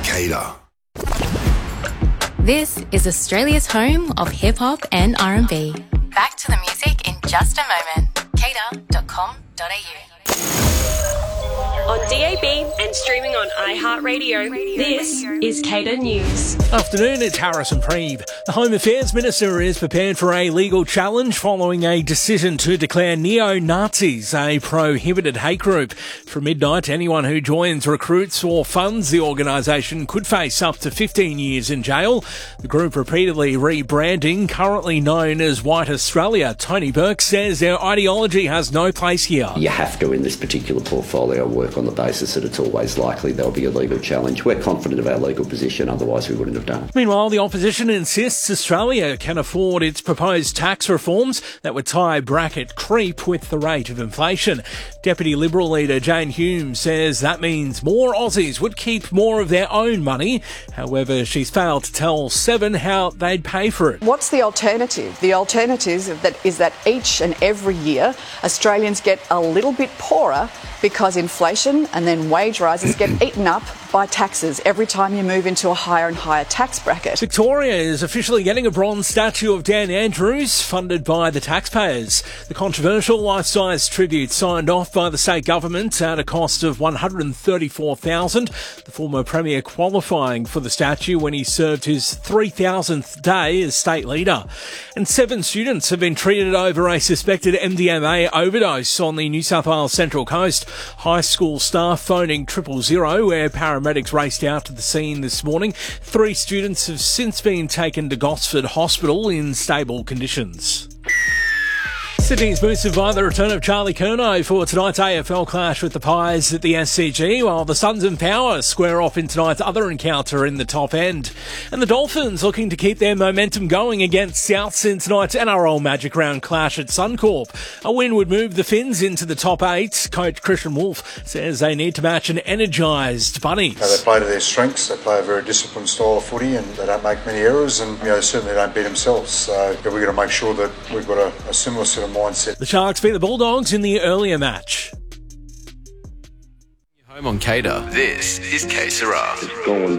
Cater. This is Australia's home of hip-hop and R&B. Back to the music in just a moment. cater.com.au. On DAB and streaming on iHeartRadio, this is Cater News. Afternoon, it's Harrison Preeve. The Home Affairs Minister is prepared for a legal challenge following a decision to declare neo-Nazis a prohibited hate group. From midnight, anyone who joins, recruits or funds the organisation could face up to 15 years in jail. The group repeatedly rebranding, currently known as White Australia. Tony Burke says their ideology has no place here. You have to, in this particular portfolio, work on the basis that it's always likely there'll be a legal challenge. We're confident of our legal position, otherwise we wouldn't have done it. Meanwhile, the opposition insists Australia can afford its proposed tax reforms that would tie bracket creep with the rate of inflation. Deputy Liberal leader Jane Hume says that means more Aussies would keep more of their own money. However, she's failed to tell Seven how they'd pay for it. What's the alternative? The alternative is that each and every year Australians get a little bit poorer because inflation and then wage rises get eaten up by taxes every time you move into a higher and higher tax bracket. Victoria is officially getting a bronze statue of Dan Andrews, funded by the taxpayers. The controversial life-size tribute signed off by the state government at a cost of $134,000. The former Premier qualifying for the statue when he served his 3,000th day as state leader. And 7 students have been treated over a suspected MDMA overdose on the New South Wales Central Coast. High school staff phoning 000, where paramedics raced out to the scene this morning. 3 students have since been taken to Gosford Hospital in stable conditions. Sydney's boosted by the return of Charlie Curnow for tonight's AFL clash with the Pies at the SCG, while the Suns and Power square off in tonight's other encounter in the top end. And the Dolphins looking to keep their momentum going against Souths in tonight's NRL Magic Round clash at Suncorp. A win would move the Finns into the top 8. Coach Christian Wolfe says they need to match an energised Bunnies. They play to their strengths. They play a very disciplined style of footy, and they don't make many errors, and they certainly don't beat themselves. So we've got to make sure that we've got a similar set of mindset. The Sharks beat the Bulldogs in the earlier match. Home on Cater. This is Que Sera.